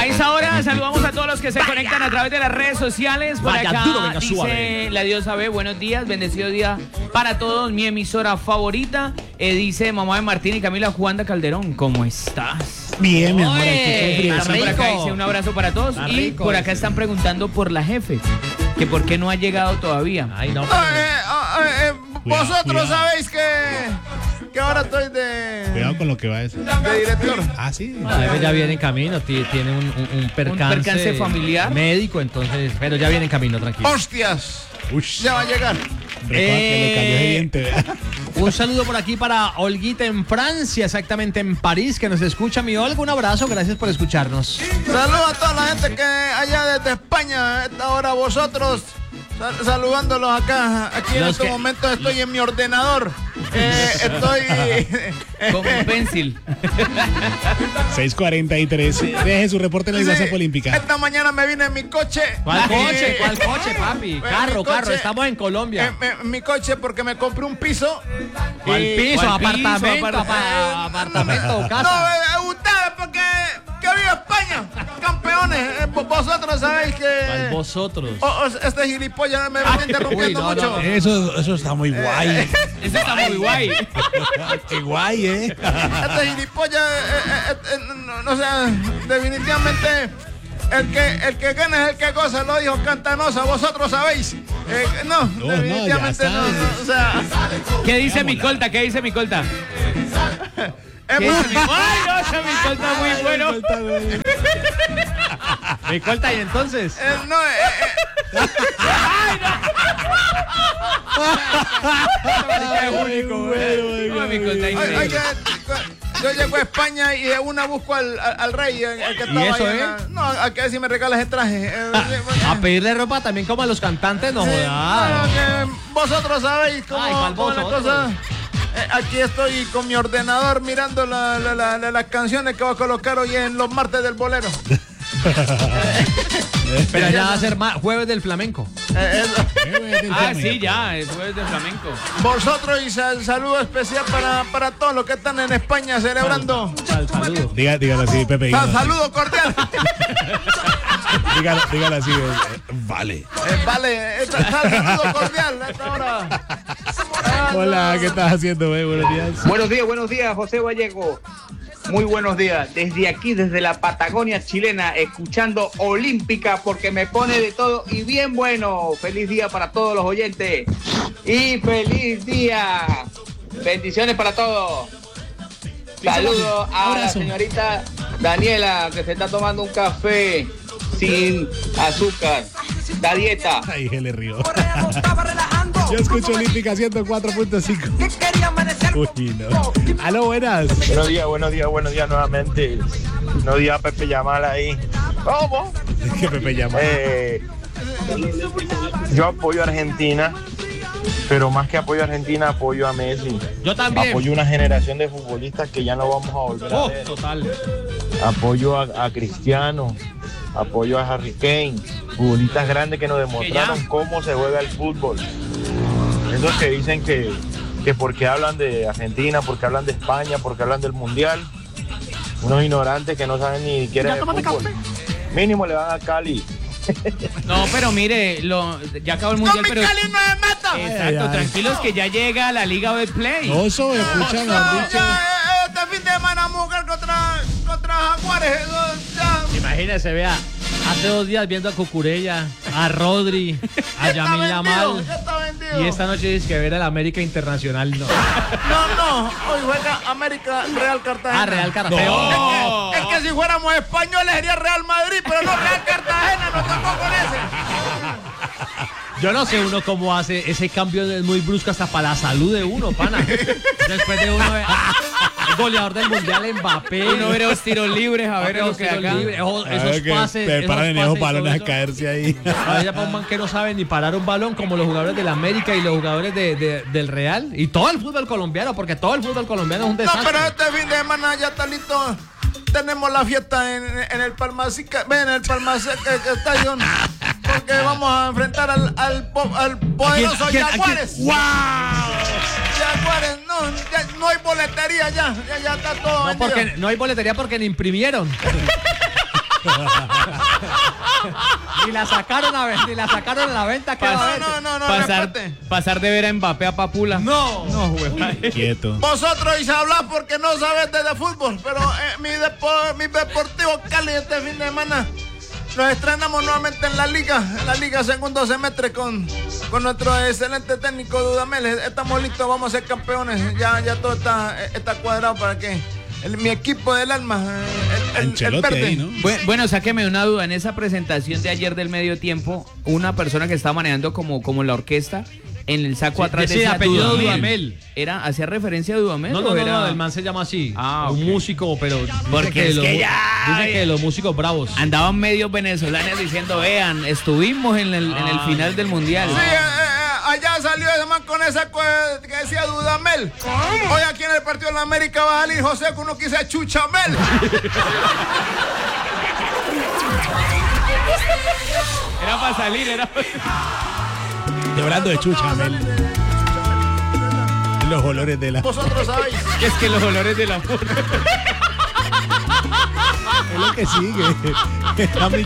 A esa hora saludamos a todos los que se conectan a través de las redes sociales. Por acá dice la diosa B, buenos días, bendecido día para todos, mi emisora favorita. Dice mamá de Martín y Camila Juanda Calderón, ¿cómo estás? Bien, mi amor. Por acá dice un abrazo para todos. Y por acá están preguntando por la jefe, que por qué no ha llegado todavía. Ay, no. Vosotros sabéis que ahora estoy de... Cuidado con lo que va a decir. De director. Ah, sí. Ya viene en camino, tiene un percance familiar médico, entonces, pero ya viene en camino, tranquilo. ¡Hostias! Ush. Ya va a llegar. Recuerda que le cayó ese diente, ¿verdad? Un saludo por aquí para Olguita en Francia, exactamente en París, que nos escucha. Mi Olga, un abrazo, gracias por escucharnos. Saludos a toda la gente que allá desde España, a esta hora vosotros, saludándolos acá. Aquí en este momento estoy en mi ordenador. Estoy con un pencil. 6:43. Deje su reporte en la WhatsApp Olímpica. Esta mañana me vine en mi coche. ¿Cuál coche? ¿Cuál coche, papi? Carro, estamos en Colombia. Mi coche porque me compré un piso. ¿Cuál piso? ¿Apartamento o casa? No, ustedes porque que viva España, campeones. Vosotros sabéis que... ¿Cuál vosotros? Este gilipollas me está interrumpiendo mucho. Eso está muy guay. Eso está muy guay. Qué guay, Este gilipollas, no sé, definitivamente... El que gana es el que goza, lo dijo Cantanosa, vosotros sabéis. Definitivamente no. O sea, ¿Qué dice mi colta? ¿Qué dice mi colta? ¡Ay, no! Ese mi colta muy bueno. Mi colta, ¿y entonces? ¡Ay, yo llego a España y de una busco al rey, el que estaba eso, ahí. No, a que si me regalas el traje. A pedirle ropa también como a los cantantes, no jodas. Vosotros sabéis cómo las cosas. Aquí estoy con mi ordenador mirando las canciones que voy a colocar hoy en los martes del bolero. Pero ya va a ser jueves del flamenco. Sí, ya, es jueves del flamenco. Vosotros y saludo especial para todos los que están en España celebrando. Saludo. Dígalo así, Pepe. Saludo cordial. Dígalo así. Vale. Vale, saludo cordial a esta hora. Hola, ¿qué estás haciendo, Buenos días. Buenos días, José Vallejo. Muy buenos días. Desde aquí, desde la Patagonia chilena, escuchando Olímpica porque me pone de todo y bien bueno. Feliz día para todos los oyentes. Y feliz día. Bendiciones para todos. Saludos a la señorita Daniela que se está tomando un café sin azúcar. La dieta. Ay, se le rió. Yo escucho Olímpica 104.5. Uy, no. Aló, buenas. Buenos días nuevamente. Buenos días, Pepe Yamal ahí. ¿Cómo? Es que Pepe Yamal. Yo apoyo a Argentina, pero más que apoyo a Argentina, apoyo a Messi. Yo también. Apoyo una generación de futbolistas que ya no vamos a volver a ver. Total. Apoyo a Cristiano, apoyo a Harry Kane, futbolistas grandes que nos demostraron cómo se juega el fútbol. Esos que dicen que porque hablan de Argentina, porque hablan de España, porque hablan del Mundial, unos ignorantes que no saben ni siquiera de fútbol. Mínimo le van a Cali. No, pero mire, ya acabó el Mundial, pero... Cali no me mata. Exacto, tranquilos que ya llega la Liga Betplay. No, eso escuchan, este fin de semana vamos a jugar contra Jaguares. Imagínese, vea, hace 2 días viendo a Cucurella, a Rodri, a Yamil Yamal. Y esta noche dice que ver al América Internacional, no. No, hoy juega América Real Cartagena. Real Cartagena. No. Es que si fuéramos españoles sería Real Madrid, pero no Real Cartagena, nos tocó con ese. Yo no sé uno cómo hace ese cambio muy brusco hasta para la salud de uno, pana. Después de uno ver el goleador del Mundial, Mbappé. Uno ver los tiros libres, a ver lo que haga. Esos pases. Preparan esos balones a caerse ahí. Vaya para un man que no sabe ni parar un balón como los jugadores del América y los jugadores del Real. Y todo el fútbol colombiano, porque todo el fútbol colombiano es un desastre. No, pero este fin de semana ya está listo. Tenemos la fiesta en el Palmasica, en el Palmasica Stadium. Porque vamos a enfrentar al poderoso Jaguares. ¡Wow! Jaguares, no hay boletería ya está todo vendido. No hay boletería porque ni imprimieron. Ni la sacaron a la venta. Pasar de ver a Mbappé a Papula. No, güey. Quieto. Vosotros y se hablar porque no sabes de fútbol, pero mi Deportivo Cali este fin de semana nos estrenamos nuevamente en la liga segundo semestre con nuestro excelente técnico Dudamel. Estamos listos, vamos a ser campeones. Ya todo está cuadrado para que mi equipo del alma, el verde. Ahí, ¿no? Bueno, sáqueme una duda. En esa presentación de ayer del medio tiempo, una persona que estaba manejando como la orquesta, en el saco atrás decía apellido Dudamel. ¿Hacía referencia a Dudamel? No, el man se llama así. Un músico, pero porque dicen que los músicos bravos. Andaban medios venezolanos diciendo, vean, estuvimos en el final del mundial. Sí, allá salió ese man con esa que decía Dudamel. Hoy aquí en el partido de la América va a salir José con uno que dice Chuchamel. Era para salir, Y hablando de Chuchamel. Los olores de la... Vosotros sabéis. Es que los olores del amor. Es lo que sigue. Está muy